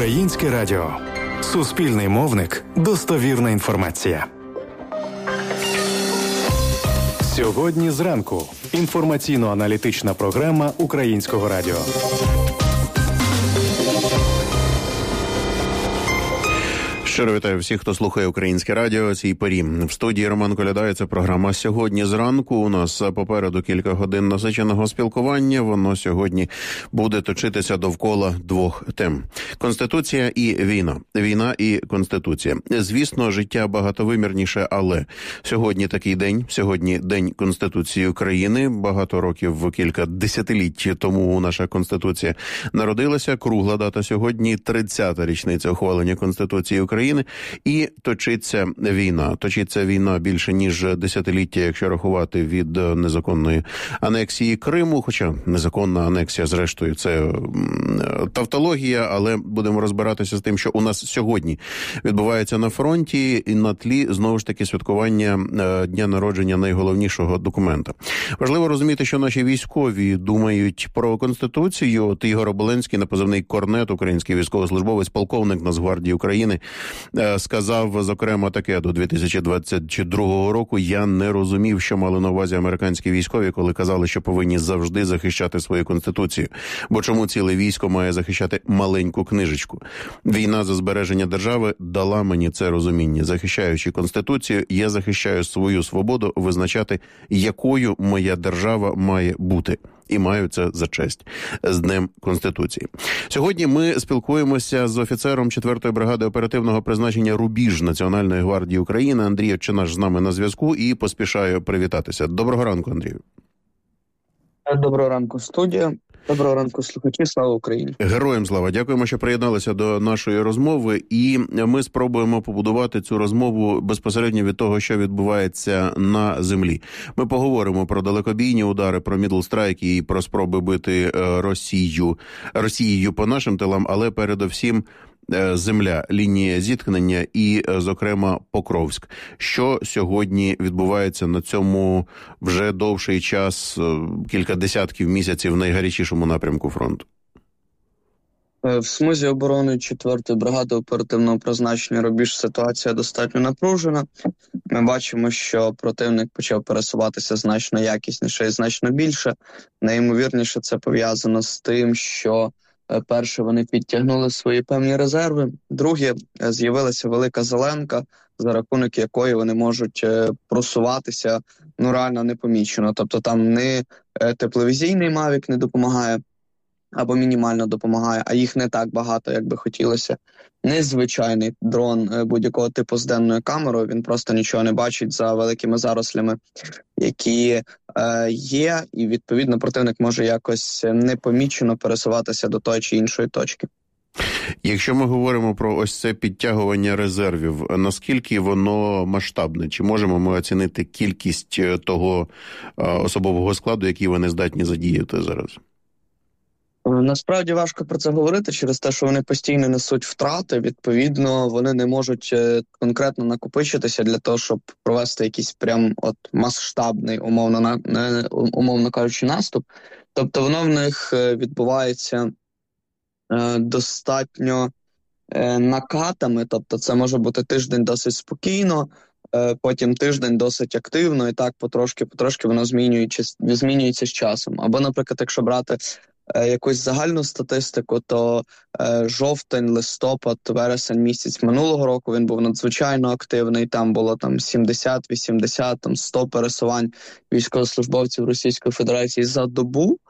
Українське радіо. Суспільний мовник. Достовірна інформація. Сьогодні зранку. Інформаційно-аналітична програма Українського радіо. Щиро вітаю всіх, хто слухає Українське радіо о цій порі. В студії Роман Коляда, це програма «Сьогодні зранку». У нас попереду кілька годин насиченого спілкування. Воно сьогодні буде точитися довкола двох тем. Конституція і війна. Війна і Конституція. Звісно, життя багатовимірніше, але сьогодні такий день. Сьогодні День Конституції України. Багато років, кілька десятиліть тому наша Конституція народилася. Кругла дата сьогодні – 30-та річниця ухвалення Конституції України. І точиться війна. Точиться війна більше, ніж десятиліття, якщо рахувати від незаконної анексії Криму. Хоча незаконна анексія, зрештою, це тавтологія, але будемо розбиратися з тим, що у нас сьогодні відбувається на фронті і на тлі, знову ж таки, святкування дня народження найголовнішого документа. Важливо розуміти, що наші військові думають про Конституцію. От Ігор Оболенський, на позивний Корнет, український військовослужбовець, полковник Нацгвардії України, сказав, зокрема, таке: до 2022 року я не розумів, що мали на увазі американські військові, коли казали, що повинні завжди захищати свою Конституцію. Бо чому ціле військо має захищати маленьку книжечку? Війна за збереження держави дала мені це розуміння. Захищаючи Конституцію, я захищаю свою свободу визначати, якою моя держава має бути. І маю це за честь. З Днем Конституції. Сьогодні ми спілкуємося з офіцером 4-ї бригади оперативного призначення «Рубіж» Національної гвардії України. Андрій Чинаш з нами на зв'язку і поспішаю привітатися. Доброго ранку, Андрію. Доброго ранку, студія. Доброго ранку, слухачі. Слава Україні. Героям слава. Дякуємо, що приєдналися до нашої розмови. І ми спробуємо побудувати цю розмову безпосередньо від того, що відбувається на землі. Ми поговоримо про далекобійні удари, про мідлстрайки і про спроби бити Росією по нашим тилам, але передовсім земля, лінія зіткнення і, зокрема, Покровськ. Що сьогодні відбувається на цьому вже довший час, кілька десятків місяців, найгарячішому напрямку фронту? В смузі оборони 4-ї бригади оперативного призначення «Рубіж» ситуація достатньо напружена. Ми бачимо, що противник почав пересуватися значно якісніше і значно більше. Найімовірніше це пов'язано з тим, що перше, вони підтягнули свої певні резерви. Друге, з'явилася велика зеленка, за рахунок якої вони можуть просуватися реально непомічено. Тобто там не тепловізійний Мавік не допомагає, або мінімально допомагає, а їх не так багато, як би хотілося. Незвичайний дрон будь-якого типу з денною камерою, він просто нічого не бачить за великими зарослями, які є, і відповідно противник може якось непомічено пересуватися до тої чи іншої точки. Якщо ми говоримо про ось це підтягування резервів, наскільки воно масштабне? Чи можемо ми оцінити кількість того особового складу, який вони здатні задіяти зараз? Насправді важко про це говорити через те, що вони постійно несуть втрати, відповідно вони не можуть конкретно накопичитися для того, щоб провести якийсь прям масштабний, умовно кажучи, наступ. Тобто воно в них відбувається достатньо накатами, тобто це може бути тиждень досить спокійно, потім тиждень досить активно, і так потрошки воно змінюється з часом. Або, наприклад, якщо брати якусь загальну статистику, то жовтень, листопад, вересень місяць минулого року він був надзвичайно активний, там було 70, 80, 100 пересувань військовослужбовців Російської Федерації за добу.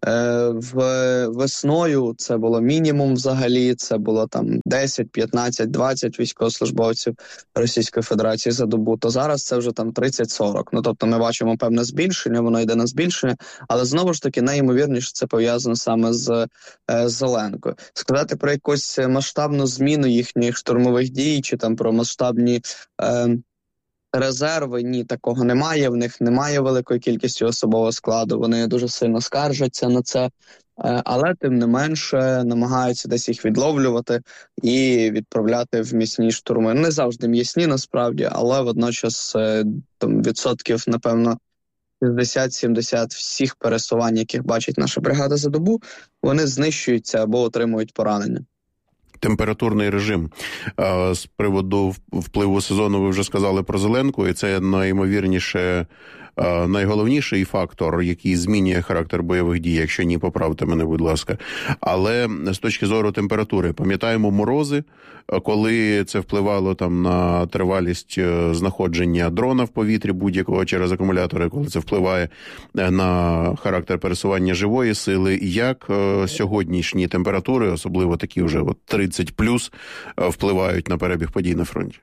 Весною це було мінімум взагалі, це було 10, 15, 20 військовослужбовців Російської Федерації за добу, то зараз це вже 30-40. Тобто ми бачимо певне збільшення, воно йде на збільшення, але знову ж таки найімовірніше це пов'язано саме з зеленкою. Сказати про якусь масштабну зміну їхніх штурмових дій чи про масштабні резерви, ні, такого немає. В них немає великої кількості особового складу, вони дуже сильно скаржаться на це, але тим не менше намагаються десь їх відловлювати і відправляти в міцні штурми. Не завжди м'ясні насправді, але водночас відсотків, напевно, 60-70 всіх пересувань, яких бачить наша бригада за добу, вони знищуються або отримують поранення. температурний режим. З приводу впливу сезону ви вже сказали про зеленку, і це найімовірніше найголовніший фактор, який змінює характер бойових дій, якщо ні, поправте мене, будь ласка. Але з точки зору температури, пам'ятаємо морози, коли це впливало там на тривалість знаходження дрона в повітрі будь-якого через акумулятори, коли це впливає на характер пересування живої сили. Як сьогоднішні температури, особливо такі вже 30+, впливають на перебіг подій на фронті?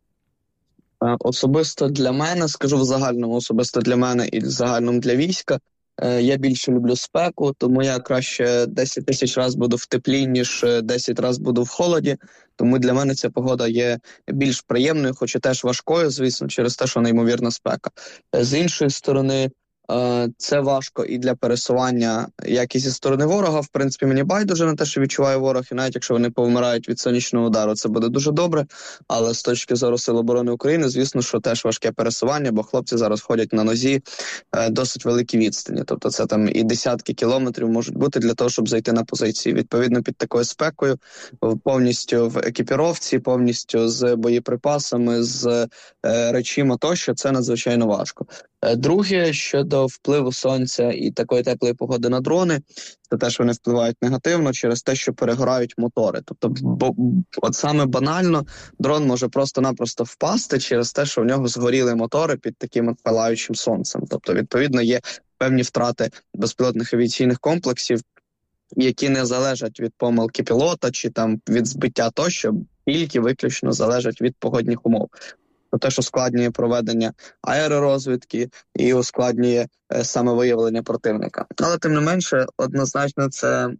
Особисто для мене, скажу в загальному, особисто для мене і в загальному для війська, я більше люблю спеку, тому я краще 10 тисяч разів буду в теплі, ніж 10 разів буду в холоді. Тому для мене ця погода є більш приємною, хоч і теж важкою, звісно, через те, що неймовірна спека. З іншої сторони, це важко і для пересування, як і зі сторони ворога. В принципі, мені байдуже на те, що відчуває ворог, і навіть якщо вони повмирають від сонячного удару, це буде дуже добре. Але з точки зору Сил оборони України, звісно, що теж важке пересування, бо хлопці зараз ходять на нозі досить великі відстані. Тобто це там і десятки кілометрів можуть бути для того, щоб зайти на позиції. Відповідно, під такою спекою, повністю в екіпіровці, повністю з боєприпасами, з речима тощо, це надзвичайно важко. Друге, щодо впливу сонця і такої теплої погоди на дрони, це те, що вони впливають негативно через те, що перегорають мотори. Тобто, от саме банально, дрон може просто-напросто впасти через те, що в нього згоріли мотори під таким от палаючим сонцем. Тобто, відповідно, є певні втрати безпілотних авіаційних комплексів, які не залежать від помилки пілота чи там від збиття тощо, тільки виключно залежать від погодних умов. Те, що ускладнює проведення аеророзвідки і ускладнює саме виявлення противника. Але тим не менше, однозначно це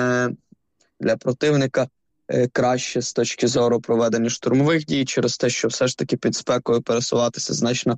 для противника краще з точки зору проведення штурмових дій, через те, що все ж таки під спекою пересуватися значно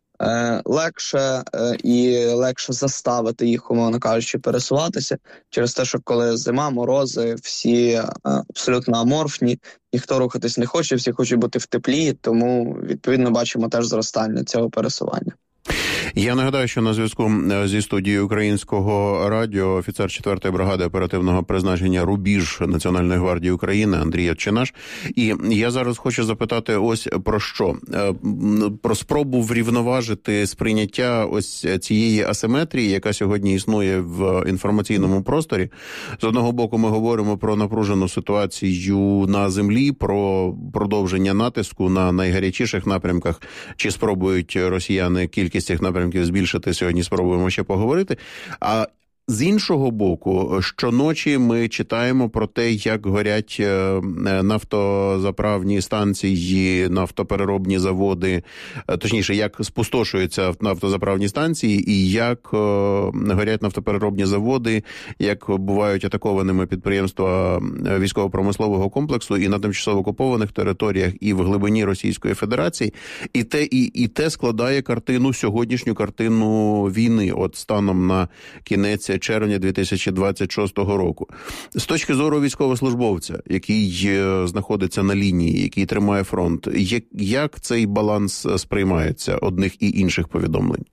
легше і легше заставити їх, умовно кажучи, пересуватися, через те, що коли зима, морози, всі абсолютно аморфні, ніхто рухатись не хоче, всі хочуть бути в теплі, тому, відповідно, бачимо теж зростання цього пересування. Я нагадаю, що на зв'язку зі студією Українського радіо офіцер 4-ї бригади оперативного призначення «Рубіж» Національної гвардії України Андрій Ятчинаш. І я зараз хочу запитати ось про що? Про спробу врівноважити сприйняття ось цієї асиметрії, яка сьогодні існує в інформаційному просторі. З одного боку ми говоримо про напружену ситуацію на землі, про продовження натиску на найгарячіших напрямках. Чи спробують росіяни кількість цих напрямків збільшити, сьогодні спробуємо ще поговорити. А з іншого боку, щоночі ми читаємо про те, як горять нафтозаправні станції, нафтопереробні заводи, точніше, як спустошуються нафтозаправні станції і як горять нафтопереробні заводи, як бувають атакованими підприємства військово-промислового комплексу і на тимчасово окупованих територіях, і в глибині Російської Федерації. І те складає картину, сьогоднішню картину війни, от станом на кінець червня 2026 року. З точки зору військовослужбовця, який знаходиться на лінії, який тримає фронт, як цей баланс сприймається одних і інших повідомлень?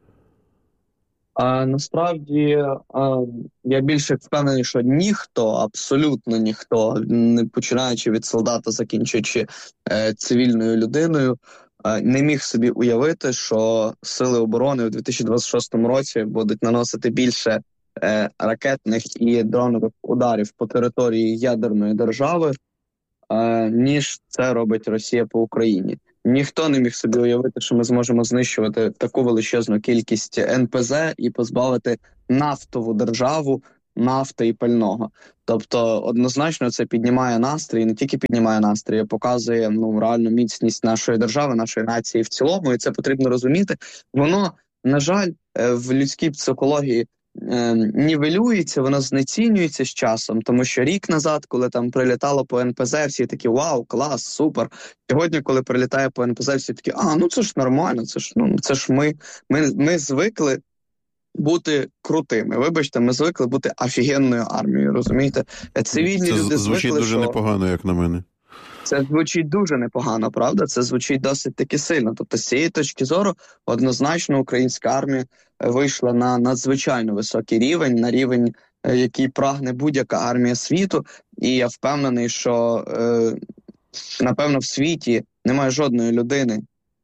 Насправді, я більше впевнений, що ніхто, абсолютно ніхто, не починаючи від солдата, закінчуючи цивільною людиною, не міг собі уявити, що Сили оборони у 2026 році будуть наносити більше ракетних і дронових ударів по території ядерної держави, ніж це робить Росія по Україні. Ніхто не міг собі уявити, що ми зможемо знищувати таку величезну кількість НПЗ і позбавити нафтову державу нафти і пального. Тобто, однозначно, це піднімає настрій, не тільки піднімає настрій, а показує реальну міцність нашої держави, нашої нації в цілому, і це потрібно розуміти. Воно, на жаль, в людській психології нівелюється, воно знецінюється з часом, тому що рік назад, коли там прилітало по НПЗ, всі такі «Вау, клас, супер». Сьогодні, коли прилітає по НПЗ, всі такі це ж нормально, це ж ми звикли бути крутими. Вибачте, ми звикли бути офігенною армією, розумієте? Цивільні люди звикли, звучить дуже непогано, як на мене. Це звучить дуже непогано, правда? Це звучить досить таки сильно. Тобто, з цієї точки зору, однозначно, українська армія вийшла на надзвичайно високий рівень, на рівень який прагне будь-яка армія світу. І я впевнений, що, напевно, в світі немає жодної людини,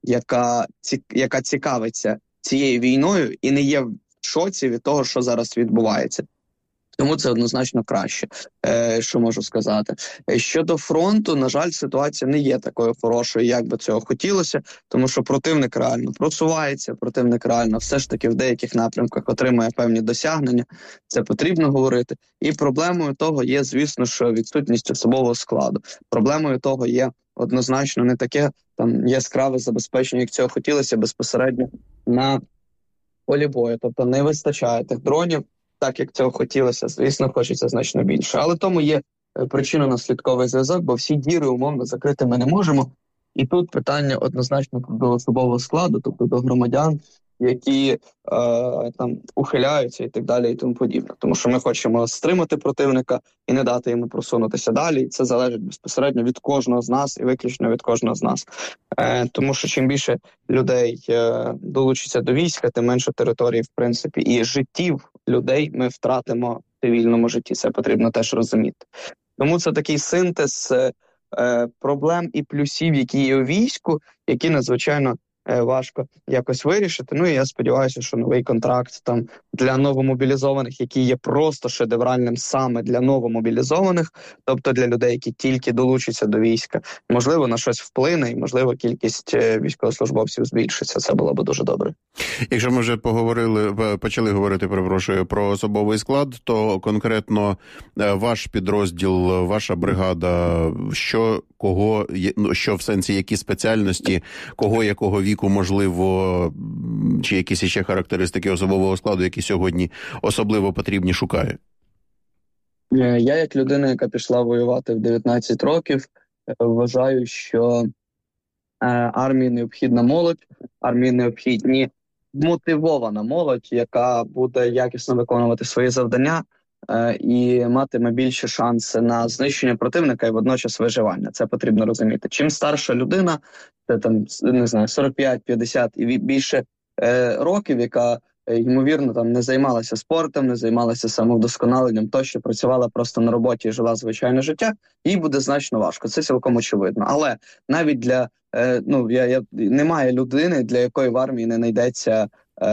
яка цікавиться цією війною і не є в шоці від того, що зараз відбувається. Тому це однозначно краще, що можу сказати. Щодо фронту, на жаль, ситуація не є такою хорошою, як би цього хотілося, тому що противник реально просувається, противник реально все ж таки в деяких напрямках отримує певні досягнення, це потрібно говорити. І проблемою того є, звісно, що відсутність особового складу. Проблемою того є однозначно не таке там яскраве забезпечення, як цього хотілося безпосередньо на полі бою. Тобто не вистачає тих дронів, так, як цього хотілося, звісно, хочеться значно більше. Але тому є причинно-наслідковий зв'язок, бо всі діри умовно закрити ми не можемо. І тут питання однозначно до особового складу, тобто до громадян, які там ухиляються і так далі, і тому подібне. Тому що ми хочемо стримати противника і не дати йому просунутися далі. І це залежить безпосередньо від кожного з нас і виключно від кожного з нас. Тому що чим більше людей долучиться до війська, тим менше території, в принципі, і життів людей ми втратимо в цивільному житті. Це потрібно теж розуміти. Тому це такий синтез проблем і плюсів, які є у війську, які надзвичайно важко якось вирішити. Ну і я сподіваюся, що новий контракт там для новомобілізованих, який є просто шедевральним саме для новомобілізованих, тобто для людей, які тільки долучаться до війська, можливо, на щось вплине і, можливо, кількість військовослужбовців збільшиться. Це було б дуже добре. Якщо ми вже почали говорити, перепрошую, про особовий склад, то конкретно ваш підрозділ, ваша бригада, що в сенсі, які спеціальності, кого якого віку, можливо, чи якісь ще характеристики особового складу, які сьогодні особливо потрібні, шукає? Я, як людина, яка пішла воювати в 19 років, вважаю, що армії необхідна молодь, армії необхідні мотивована молодь, яка буде якісно виконувати свої завдання і матиме більше шанси на знищення противника і водночас виживання. Це потрібно розуміти. Чим старша людина, це там, не знаю, 45-50 і більше років, яка ймовірно там не займалася спортом, не займалася самовдосконаленням, тощо працювала просто на роботі і жила звичайне життя, їй буде значно важко. Це цілком очевидно. Але навіть для немає людини, для якої в армії не знайдеться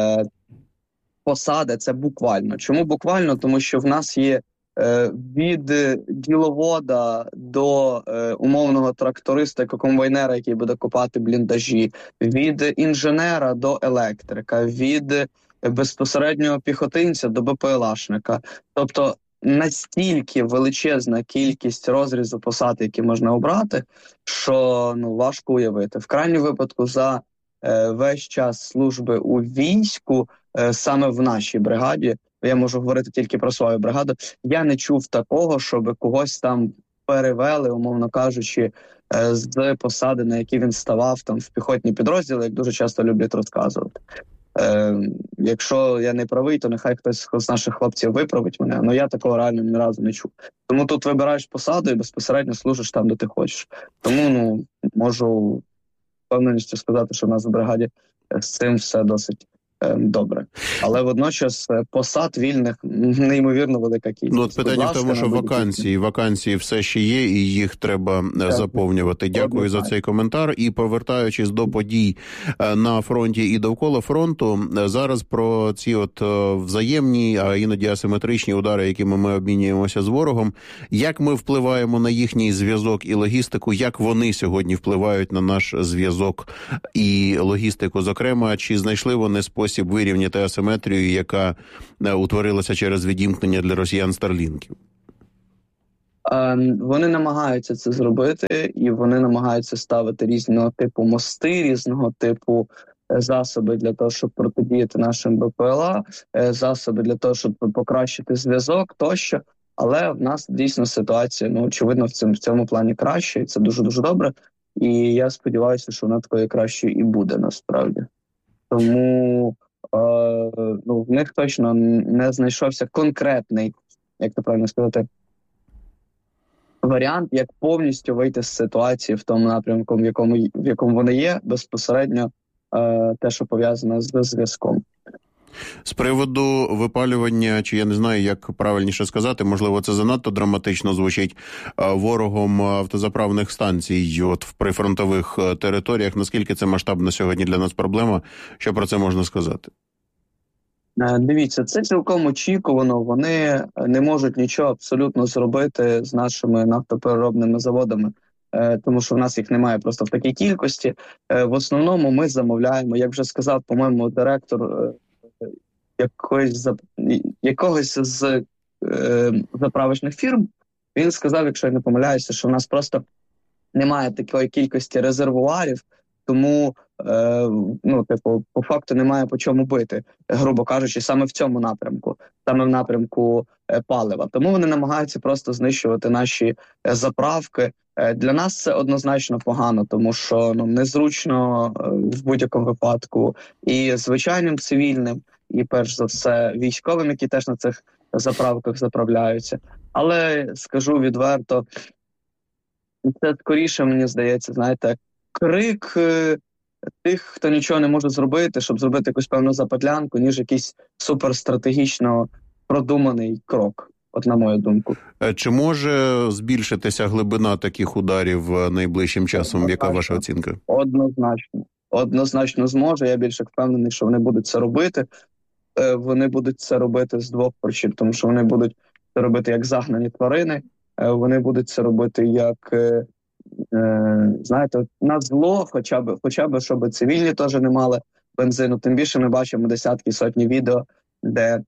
посади, це буквально. Чому буквально? Тому що в нас є від діловода до умовного тракториста, комбайнера, який буде копати бліндажі, від інженера до електрика, від безпосереднього піхотинця до БПЛАшника. Тобто настільки величезна кількість розрізу посад, які можна обрати, що важко уявити. В крайньому випадку за весь час служби у війську, саме в нашій бригаді, я можу говорити тільки про свою бригаду, я не чув такого, щоб когось там перевели, умовно кажучи, з посади, на які він ставав там в піхотні підрозділи, як дуже часто люблять розказувати. Якщо я не правий, то нехай хтось з наших хлопців виправить мене, але я такого реально ні разу не чув. Тому тут вибираєш посаду і безпосередньо служиш там, де ти хочеш. Тому можу впевненістю сказати, що в нас в бригаді з цим все досить добре. Але водночас посад вільних неймовірно велика кількість. От питання в тому, що вакансії все ще є, і їх треба заповнювати. Дякую за цей коментар. І повертаючись до подій на фронті і довкола фронту, зараз про ці взаємні, а іноді асиметричні удари, якими ми обмінюємося з ворогом, як ми впливаємо на їхній зв'язок і логістику, як вони сьогодні впливають на наш зв'язок і логістику, зокрема, чи знайшли вони спосіб вирівняти асиметрію, яка утворилася через відімкнення для росіян старлінків? Вони намагаються це зробити, і вони намагаються ставити різного типу мости, різного типу засоби для того, щоб протидіяти нашим БПЛА, засоби для того, щоб покращити зв'язок тощо. Але в нас дійсно ситуація, очевидно, в цьому плані краще, і це дуже-дуже добре. І я сподіваюся, що вона такою кращою і буде насправді. Тому в них точно не знайшовся конкретний, як це правильно сказати, варіант, як повністю вийти з ситуації в тому напрямку, в якому вони є, безпосередньо те, що пов'язане з зв'язком. З приводу випалювання, чи я не знаю, як правильніше сказати, можливо, це занадто драматично звучить, ворогом автозаправних станцій от в прифронтових територіях. Наскільки це масштабна сьогодні для нас проблема? Що про це можна сказати? Дивіться, це цілком очікувано. Вони не можуть нічого абсолютно зробити з нашими нафтопереробними заводами, тому що в нас їх немає просто в такій кількості. В основному ми замовляємо, як вже сказав, по-моєму, директор якогось з заправочних фірм, він сказав, якщо я не помиляюся, що в нас просто немає такої кількості резервуарів, тому по факту немає по чому бити, грубо кажучи, саме в цьому напрямку, саме в напрямку палива. Тому вони намагаються просто знищувати наші заправки. Для нас це однозначно погано, тому що незручно в будь-якому випадку і звичайним цивільним, і перш за все військовим, які теж на цих заправках заправляються. Але скажу відверто, це скоріше, мені здається, знаєте, крик тих, хто нічого не може зробити, щоб зробити якусь певну западлянку, ніж якийсь суперстратегічно продуманий крок, от на мою думку. Чи може збільшитися глибина таких ударів найближчим часом? Яка ваша оцінка? Однозначно зможе. Я більше впевнений, що вони будуть це робити. Вони будуть це робити з двох причин, тому що вони будуть це робити як загнані тварини, вони будуть це робити як, знаєте, на зло, хоча б, щоб цивільні теж не мали бензину. Тим більше ми бачимо десятки, сотні відео, де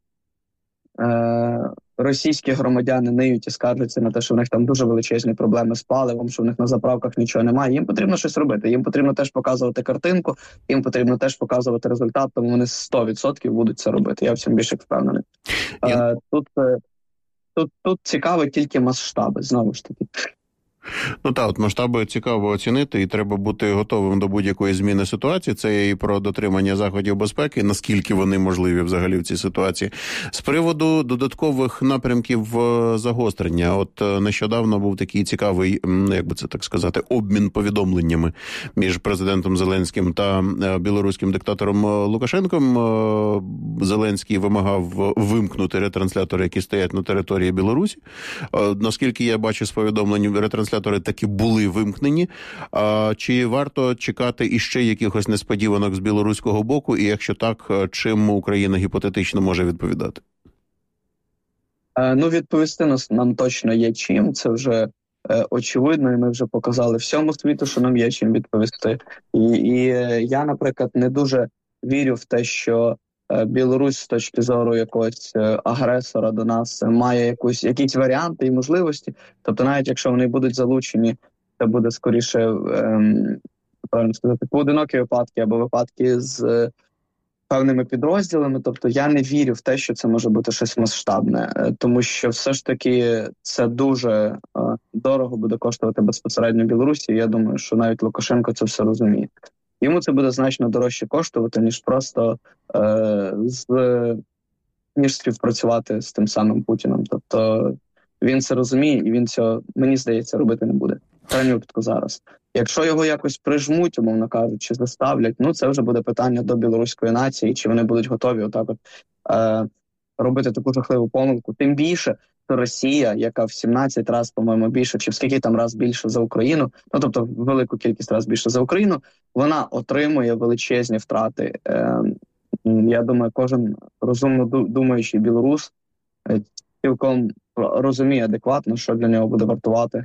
російські громадяни ниють і скаржаться на те, що в них там дуже величезні проблеми з паливом, що в них на заправках нічого немає. Їм потрібно щось робити. Їм потрібно теж показувати картинку, їм потрібно теж показувати результат, тому вони 100% будуть це робити. Я в цьому більше впевнений. Тут цікаво тільки масштаби, знову ж таки. От масштаби цікаво оцінити, і треба бути готовим до будь-якої зміни ситуації. Це і про дотримання заходів безпеки, наскільки вони можливі взагалі в цій ситуації. З приводу додаткових напрямків загострення. От нещодавно був такий цікавий, як би це так сказати, обмін повідомленнями між президентом Зеленським та білоруським диктатором Лукашенком. Зеленський вимагав вимкнути ретранслятори, які стоять на території Білорусі. Наскільки я бачу з повідомлень, ретранслятори таки були вимкнені. Чи варто чекати іще якихось несподіванок з білоруського боку? І якщо так, чим Україна гіпотетично може відповідати? Відповісти нам точно є чим. Це вже очевидно, і ми вже показали всьому світу, що нам є чим відповісти. І я, наприклад, не дуже вірю в те, що Білорусь з точки зору якогось агресора до нас має якісь варіанти і можливості. Тобто навіть якщо вони будуть залучені, це буде скоріше, правильно сказати, поодинокі випадки або випадки з певними підрозділами. Тобто я не вірю в те, що це може бути щось масштабне, тому що все ж таки це дуже дорого буде коштувати безпосередньо Білорусі. Я думаю, що навіть Лукашенко це все розуміє. Йому це буде значно дорожче коштувати, ніж просто ніж співпрацювати з тим самим Путіним. Тобто він це розуміє, і він цього, мені здається, робити не буде. В крайньому випадку зараз. Якщо його якось прижмуть, умовно кажучи, заставлять, це вже буде питання до білоруської нації, чи вони будуть готові робити таку жахливу помилку. Тим більше, що Росія, яка в 17 разів, по-моєму, більше, чи в скільки там раз більше за Україну, тобто велику кількість раз більше за Україну, вона отримує величезні втрати. Я думаю, кожен розумно думаючий білорус цілком розуміє адекватно, що для нього буде вартувати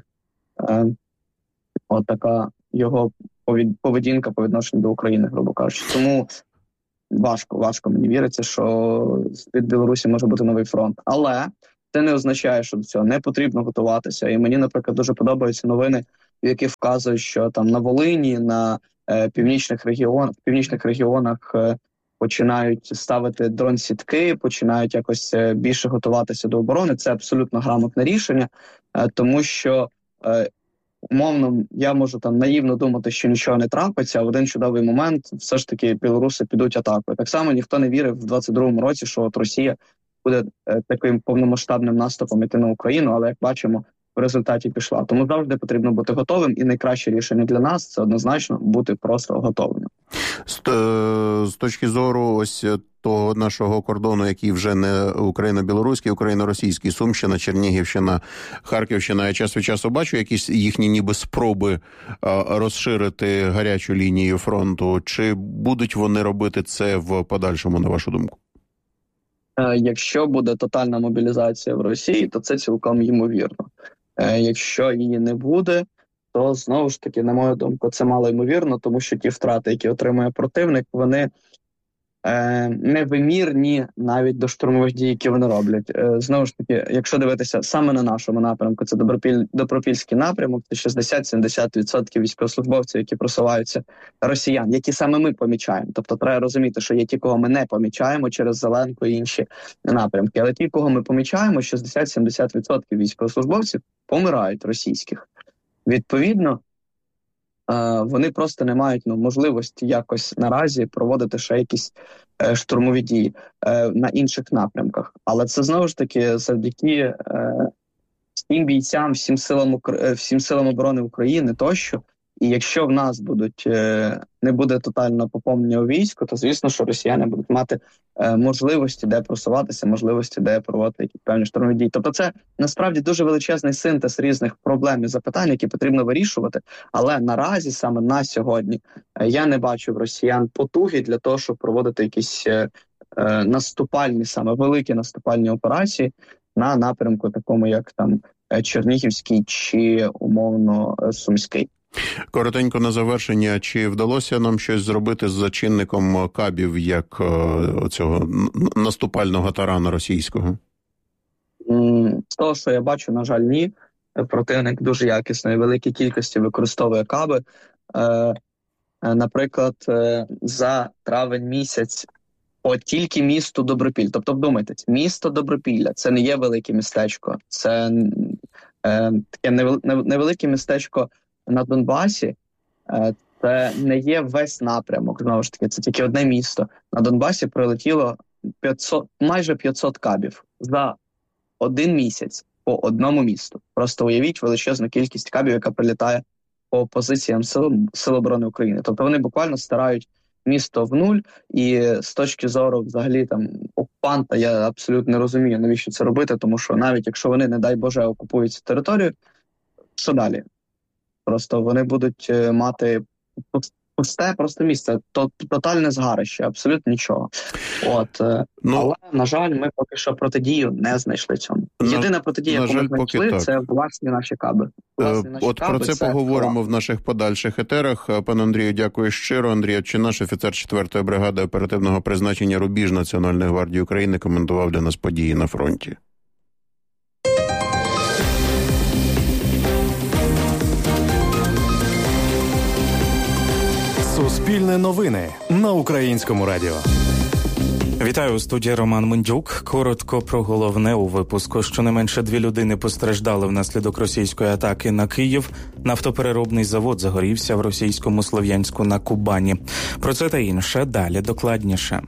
така його поведінка по відношенню до України, грубо кажучи. Тому важко мені віриться, що від Білорусі може бути новий фронт. Але це не означає, що до цього не потрібно готуватися. І мені, наприклад, дуже подобаються новини, в яких вказують, що там на Волині, на північних регіонах починають ставити дрон-сітки, починають якось більше готуватися до оборони. Це абсолютно грамотне рішення, тому що умовно, я можу наївно думати, що нічого не трапиться, а в один чудовий момент все ж таки білоруси підуть атакою. Так само ніхто не вірив в 22-му році, що от Росія буде таким повномасштабним наступом іти на Україну, але, як бачимо, в результаті пішла. Тому завжди потрібно бути готовим, і найкраще рішення для нас – це однозначно бути просто готовим. З точки зору ось того нашого кордону, який вже не україно-білоруський, україно-російський, Сумщина, Чернігівщина, Харківщина. Я час від часу бачу якісь їхні ніби спроби розширити гарячу лінію фронту. Чи будуть вони робити це в подальшому, на вашу думку? Якщо буде тотальна мобілізація в Росії, то це цілком ймовірно. Якщо її не буде, то, знову ж таки, на мою думку, це мало ймовірно, тому що ті втрати, які отримує противник, вони невимірні навіть до штурмових дій, які вони роблять. Знову ж таки, якщо дивитися саме на нашому напрямку, це Добропільський напрямок, це 60-70% військовослужбовців, які просуваються росіян, які саме ми помічаємо. Тобто треба розуміти, що є ті, кого ми не помічаємо через Зеленку і інші напрямки. Але ті, кого ми помічаємо, 60-70% військовослужбовців помирають російських. Відповідно, вони просто не мають можливості якось наразі проводити ще якісь штурмові дії на інших напрямках. Але це, знову ж таки, завдяки всім бійцям, всім силам оборони України тощо. І якщо в нас не буде тотального поповнення у війську, то, звісно, що росіяни будуть мати можливості, де просуватися, можливості, де проводити якісь певні штурмові дії. Тобто це, насправді, дуже величезний синтез різних проблем і запитань, які потрібно вирішувати. Але наразі, саме на сьогодні, я не бачу в росіян потуги для того, щоб проводити якісь наступальні, саме великі наступальні операції на напрямку такому, як там Чернігівський чи, умовно, Сумський. Коротенько на завершення, чи вдалося нам щось зробити з зачинником кабів, як цього наступального тарана російського? З того, що я бачу, на жаль, ні. Противник дуже якісно і великій кількості використовує каби. Наприклад, за травень місяць тільки місто Добропіль. Тобто, вдумайтесь, місто Добропілля – це не є велике містечко. Це таке невелике містечко на Донбасі, це не є весь напрямок, знову ж таки, це тільки одне місто. На Донбасі прилетіло майже 500 кабів за один місяць по одному місту. Просто уявіть величезну кількість кабів, яка прилітає по позиціям Сил оборони України. Тобто вони буквально стирають місто в нуль, і з точки зору взагалі там окупанта я абсолютно не розумію, навіщо це робити, тому що навіть якщо вони, не дай Боже, окупують цю територію, що далі? Просто вони будуть мати пусте просто місце, тотальне згарище, абсолютно нічого. Але, на жаль, ми поки що протидію не знайшли цьому. Єдина протидія, яку ми знайшли, це власні наші каби. Про це поговоримо в наших подальших етерах. Пане Андрію, дякую щиро. Андрій Отчинаш, офіцер 4-ї бригади оперативного призначення «Рубіж» Національної гвардії України, коментував для нас події на фронті. Суспільне новини на Українському радіо. Вітаю, у студії Роман Мендюк. Коротко про головне у випуску. Щонайменше 2 людини постраждали внаслідок російської атаки на Київ. Нафтопереробний завод загорівся в російському Слов'янську на Кубані. Про це та інше далі докладніше.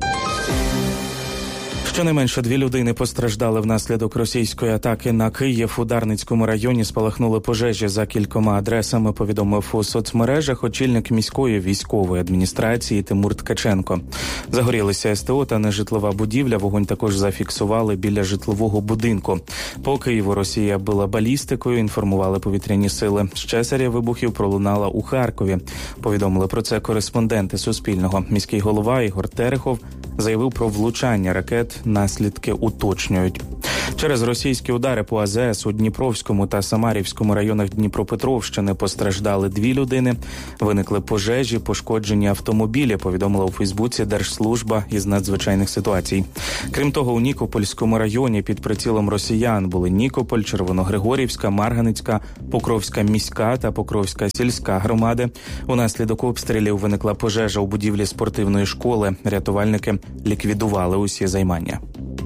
Щонайменше 2 людини постраждали внаслідок російської атаки на Київ. У Дарницькому районі спалахнули пожежі за кількома адресами, повідомив у соцмережах очільник міської військової адміністрації Тимур Ткаченко. Загорілися СТО та нежитлова будівля. Вогонь також зафіксували біля житлового будинку. По Києву Росія била балістикою, інформували повітряні сили. Ще серія вибухів пролунала у Харкові. Повідомили про це кореспонденти Суспільного. Міський голова Ігор Терехов заявив про влучання ракет. Наслідки уточнюють. Через російські удари по АЗС у Дніпровському та Самарівському районах Дніпропетровщини постраждали 2 людини. Виникли пожежі, пошкоджені автомобілі, повідомила у Фейсбуці Держслужба із надзвичайних ситуацій. Крім того, у Нікопольському районі під прицілом росіян були Нікополь, Червоногригорівська, Марганецька, Покровська міська та Покровська сільська громади. Унаслідок обстрілів виникла пожежа у будівлі спортивної школи. Рятувальники ліквідували усі займання.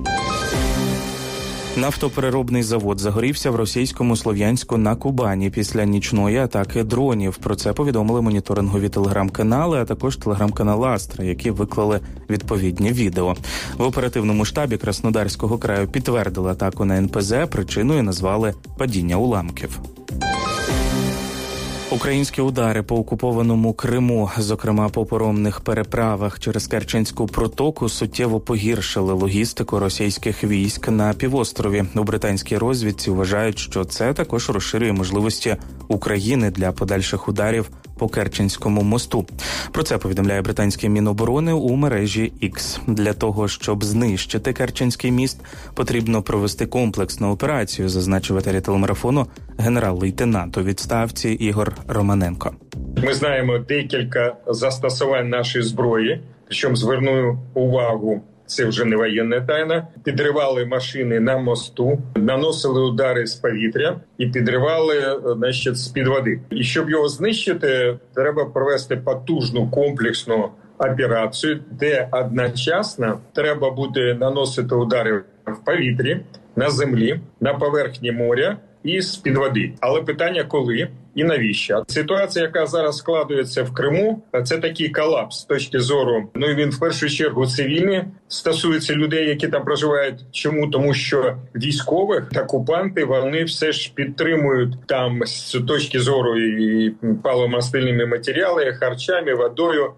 Нафтопереробний завод загорівся в російському Слов'янську на Кубані після нічної атаки дронів. Про це повідомили моніторингові телеграм-канали, а також телеграм-канал «Астра», які виклали відповідні відео. В оперативному штабі Краснодарського краю підтвердили атаку на НПЗ, причиною назвали падіння уламків. Українські удари по окупованому Криму, зокрема по паромних переправах через Керченську протоку, суттєво погіршили логістику російських військ на півострові. У британській розвідці вважають, що це також розширює можливості України для подальших ударів по Керченському мосту. Про це повідомляє британське Міноборони у мережі X. Для того, щоб знищити Керченський міст, потрібно провести комплексну операцію, зазначив в етері телемарафону генерал-лейтенант у відставці Ігор Романенко. Ми знаємо декілька застосувань нашої зброї, причому зверну увагу, це вже не воєнна тайна, підривали машини на мосту, наносили удари з повітря і підривали, з-під води. І щоб його знищити, треба провести потужну комплексну операцію, де одночасно треба буде наносити удари в повітрі, на землі, на поверхні моря і з-під води. Але питання коли і навіщо? Ситуація, яка зараз складується в Криму, це такий колапс з точки зору, і він в першу чергу цивільний, стосується людей, які там проживають. Чому? Тому що військових окупанти, вони все ж підтримують там з точки зору і паливно-мастильними матеріалами, харчами, водою.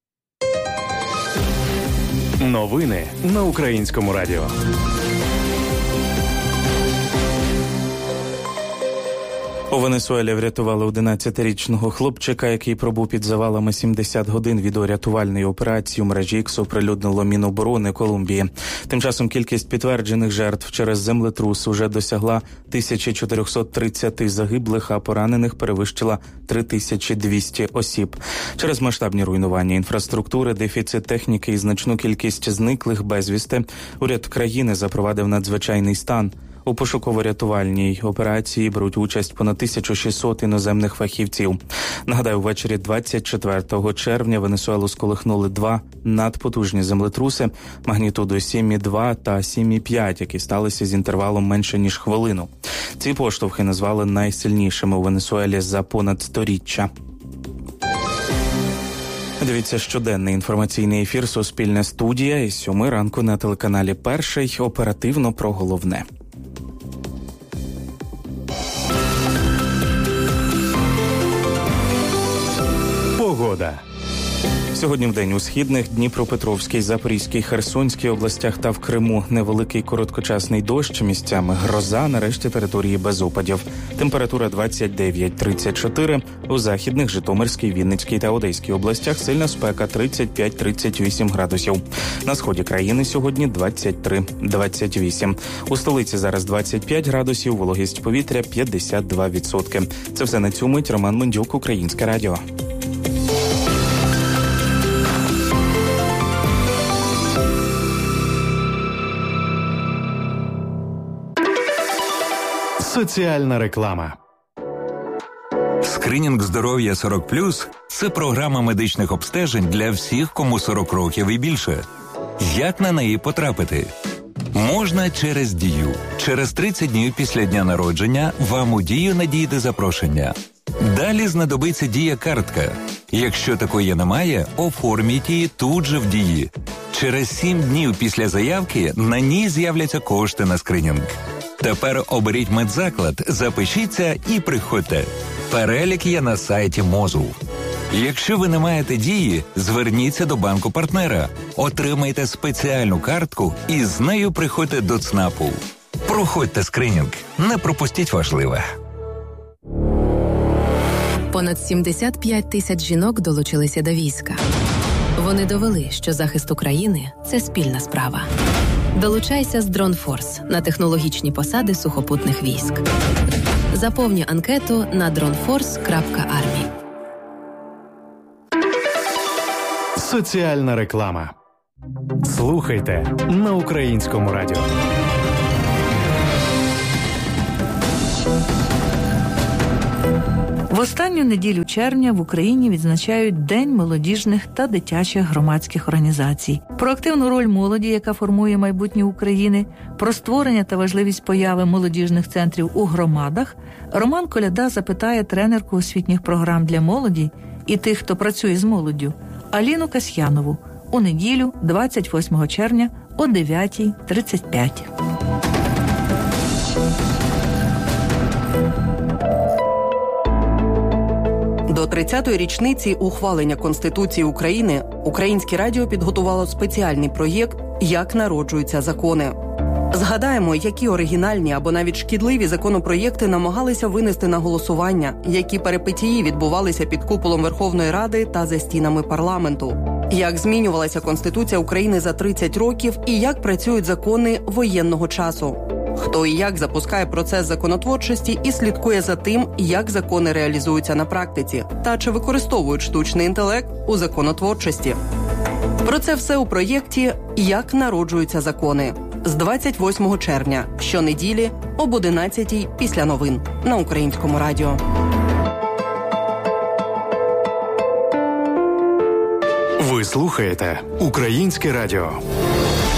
Новини на Українському радіо. У Венесуелі врятували 11-річного хлопчика, який пробув під завалами 70 годин. Відео рятувальної операції у мережі X оприлюднило Міноборони Колумбії. Тим часом кількість підтверджених жертв через землетрус уже досягла 1430 загиблих, а поранених перевищила 3200 осіб. Через масштабні руйнування інфраструктури, дефіцит техніки і значну кількість зниклих безвісти, уряд країни запровадив надзвичайний стан. У пошуково-рятувальній операції беруть участь понад 1600 іноземних фахівців. Нагадаю, ввечері 24 червня Венесуелу сколихнули два надпотужні землетруси магнітудою 7,2 та 7,5, які сталися з інтервалом менше ніж хвилину. Ці поштовхи назвали найсильнішими у Венесуелі за понад сторіччя. Дивіться щоденний інформаційний ефір «Суспільне студія» із 7 ранку на телеканалі «Перший». Оперативно про головне. Погода. Сьогодні вдень у східних, Дніпропетровській, Запорізькій, Херсонській областях та в Криму невеликий короткочасний дощ, місцями гроза, на решті території без опадів. Температура 29-34, у західних, Житомирській, Вінницькій та Одеській областях сильна спека 35-38 градусів. На сході країни сьогодні 23-28. У столиці зараз 25 градусів, вологість повітря 52%. Це все на цю мить. Роман Мендюк, Українське радіо. Соціальна реклама. Скринінг здоров'я 40+, це програма медичних обстежень для всіх, кому 40 років і більше. Як на неї потрапити? Можна через Дію. Через 30 днів після дня народження вам у Дію надійде запрошення. Далі знадобиться Дія-картка. Якщо такої немає, оформіть її тут же в Дії. Через 7 днів після заявки на ній з'являться кошти на скринінг. Тепер оберіть медзаклад, запишіться і приходьте. Перелік є на сайті МОЗу. Якщо ви не маєте Дії, зверніться до банку-партнера, отримайте спеціальну картку і з нею приходьте до ЦНАПу. Проходьте скринінг, не пропустіть важливе. Понад 75 тисяч жінок долучилися до війська. Вони довели, що захист України – це спільна справа. Долучайся з DroneForce на технологічні посади сухопутних військ. Заповнюй анкету на droneforce.army. Соціальна реклама. Слухайте на Українському радіо. В останню неділю червня в Україні відзначають День молодіжних та дитячих громадських організацій. Про активну роль молоді, яка формує майбутнє України, про створення та важливість появи молодіжних центрів у громадах Роман Коляда запитає тренерку освітніх програм для молоді і тих, хто працює з молоддю, Аліну Касьянову у неділю 28 червня о 9:35. 30-ї річниці ухвалення Конституції України Українське радіо підготувало спеціальний проєкт «Як народжуються закони». Згадаємо, які оригінальні або навіть шкідливі законопроєкти намагалися винести на голосування, які перипетії відбувалися під куполом Верховної Ради та за стінами парламенту. Як змінювалася Конституція України за 30 років і як працюють закони воєнного часу. Хто і як запускає процес законотворчості і слідкує за тим, як закони реалізуються на практиці, та чи використовують штучний інтелект у законотворчості. Про це все у проєкті «Як народжуються закони» з 28 червня, щонеділі об 11-й після новин на Українському радіо. Ви слухаєте Українське радіо.